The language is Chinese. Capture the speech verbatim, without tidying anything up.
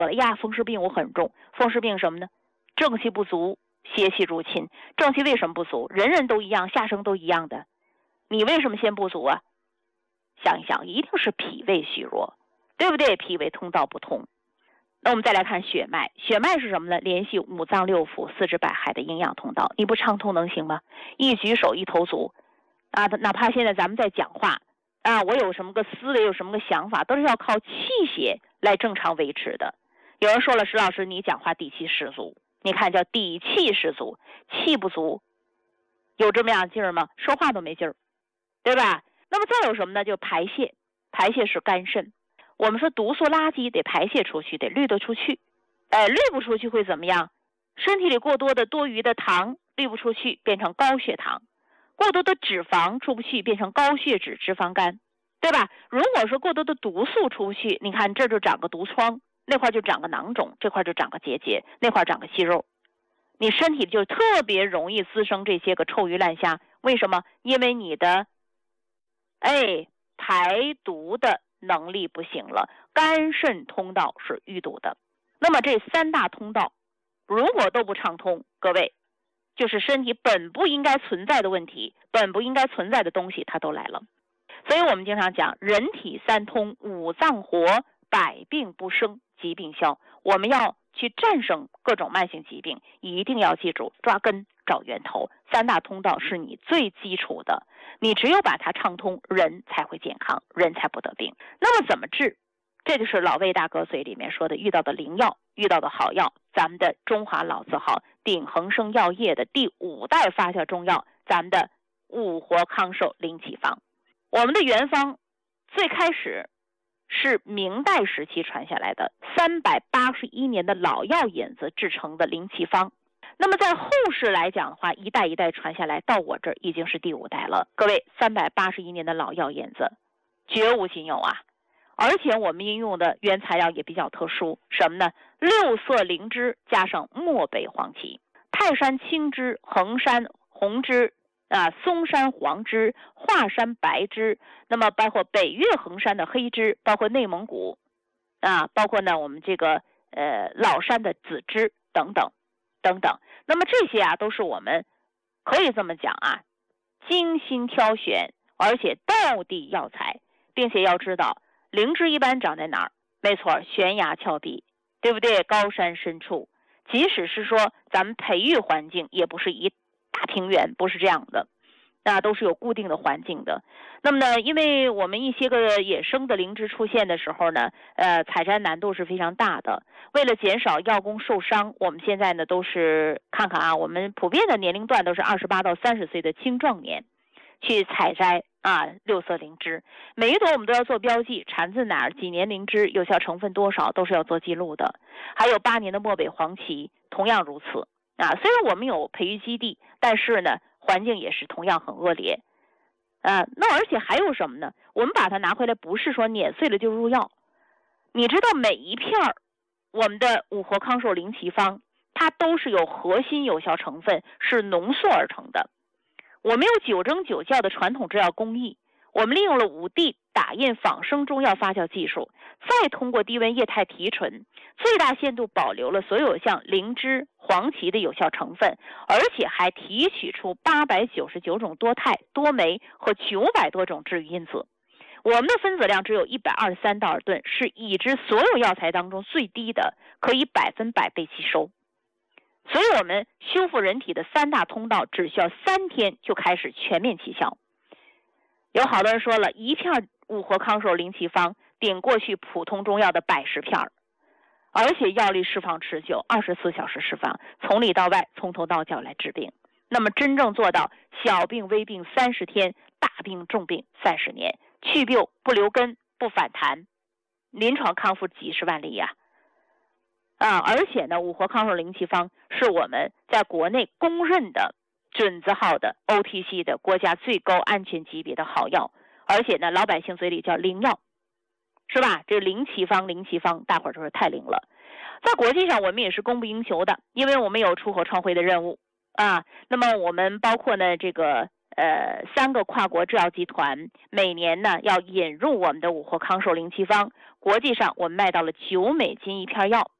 了呀，风湿病我很重，风湿病什么呢？正气不足，邪气入侵。正气为什么不足？人人都一样，下生都一样的，你为什么先不足啊？想一想，一定是脾胃虚弱，对不对？脾胃通道不通。那我们再来看血脉，血脉是什么呢？联系五脏六腑、四肢百骸的营养通道，你不畅通能行吗？一举手一投足啊，哪怕现在咱们在讲话啊，我有什么个思维，有什么个想法，都是要靠气血来正常维持的。有人说了，石老师你讲话底气十足，你看叫底气十足，气不足有这么样劲儿吗？说话都没劲儿，对吧？那么再有什么呢？就排泄，排泄是肝肾。我们说毒素垃圾得排泄出去，得滤得出去，哎，滤不出去会怎么样？身体里过多的多余的糖滤不出去，变成高血糖；过多的脂肪出不去，变成高血脂脂肪肝，对吧？如果说过多的毒素出不去，你看这就长个毒疮，那块就长个囊肿，这块就长个结节，那块长个息肉，你身体就特别容易滋生这些个臭鱼烂虾。为什么？因为你的哎排毒的能力不行了，肝肾通道是淤堵的。那么这三大通道如果都不畅通，各位就是身体本不应该存在的问题，本不应该存在的东西它都来了。所以我们经常讲人体三通，五脏活，百病不生，疾病消。我们要去战胜各种慢性疾病，一定要记住抓根找源头，三大通道是你最基础的，你只有把它畅通，人才会健康，人才不得病。那么怎么治？这就是老魏大哥嘴里面说的遇到的灵药，遇到的好药，咱们的中华老字号鼎恒生药业的第五代发酵中药，咱们的五活康寿灵气方。我们的原方最开始是明代时期传下来的三百八十一年的老药引子制成的灵气方。那么在后世来讲的话，一代一代传下来，到我这儿已经是第五代了。各位，三百八十一年的老药引子绝无仅有啊！而且我们应用的原材料也比较特殊，什么呢？六色灵芝加上漠北黄芪，泰山青芝、衡山红芝啊，嵩山黄芝、华山白芝，那么包括北岳衡山的黑芝，包括内蒙古啊，包括呢我们这个呃老山的紫芝等等等等。那么这些啊都是我们可以这么讲啊，精心挑选而且道地药材，并且要知道灵芝一般长在哪儿？没错，悬崖峭壁，对不对？高山深处，即使是说咱们培育环境也不是一大平原，不是这样的，那都是有固定的环境的。那么呢，因为我们一些个野生的灵芝出现的时候呢，呃，采摘难度是非常大的。为了减少药工受伤，我们现在呢都是看看啊，我们普遍的年龄段都是二十八到三十岁的青壮年去采摘啊六色灵芝，每一朵我们都要做标记，产自哪儿，几年灵芝，有效成分多少，都是要做记录的。还有八年的漠北黄芪，同样如此啊。虽然我们有培育基地，但是呢，环境也是同样很恶劣啊。那而且还有什么呢？我们把它拿回来，不是说碾碎了就入药。你知道每一片我们的五活康寿灵气方，它都是有核心有效成分，是浓缩而成的。我们有九蒸九酵的传统制药工艺，我们利用了五 D 打印仿生中药发酵技术，再通过低温液态提纯，最大限度保留了所有像灵芝、黄芪的有效成分，而且还提取出八百九十九种多肽、多酶和九百多种治愈因子。我们的分子量只有一百二十三道尔顿，是已知所有药材当中最低的，可以百分百被吸收。所以我们修复人体的三大通道只需要三天就开始全面起效。有好多人说了，一片五活康寿灵气方顶过去普通中药的百十片，而且药力释放持久，二十四小时释放，从里到外，从头到脚来治病。那么真正做到小病微病三十天，大病重病三十年，去病不留根不反弹，临床康复几十万例呀、啊！啊，而且呢，五活康寿灵气方是我们在国内公认的准字号的 O T C 的国家最高安全级别的好药，而且呢，老百姓嘴里叫灵药，是吧？这灵气方，灵气方，大伙儿就是太灵了。在国际上，我们也是供不应求的，因为我们有出口创汇的任务啊。那么我们包括呢，这个呃三个跨国制药集团每年呢要引入我们的五活康寿灵气方，国际上我们卖到了九美金一片药。